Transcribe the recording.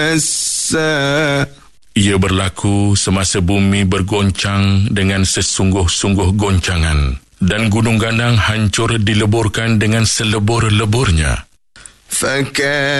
Ia berlaku semasa bumi bergoncang dengan sesungguh-sungguh goncangan dan gunung gandang hancur dileburkan dengan selebur-leburnya.